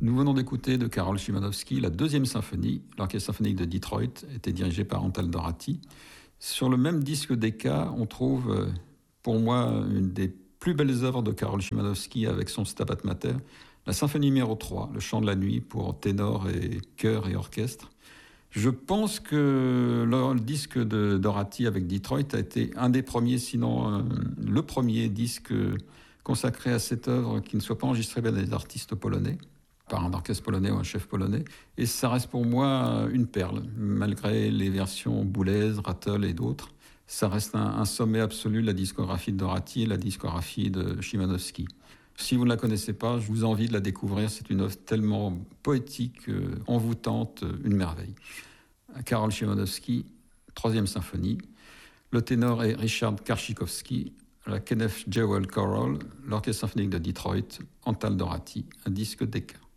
Nous venons d'écouter de Karol Szymanowski la deuxième symphonie. L'Orchestre symphonique de Detroit était dirigé par Antal Dorati. Sur le même disque d'Eka, on trouve, pour moi, une des plus belles œuvres de Karol Szymanowski avec son Stabat Mater, la symphonie numéro 3, le chant de la nuit pour ténor et chœur et orchestre. Je pense que le disque de Dorati avec Detroit a été un des premiers, sinon le premier disque consacré à cette œuvre qui ne soit pas enregistré par des artistes polonais, par un orchestre polonais ou un chef polonais. Et ça reste pour moi une perle, malgré les versions Boulez, Rattle et d'autres. Ça reste un sommet absolu de la discographie de Dorati et la discographie de Szymanowski. Si vous ne la connaissez pas, je vous invite de la découvrir. C'est une œuvre tellement poétique, envoûtante, une merveille. Karol Szymanowski, troisième symphonie. Le ténor est Richard Karczykowski, la Kenneth Jewell Choral, l'Orchestre symphonique de Detroit, Antal Dorati, un disque d'Eka.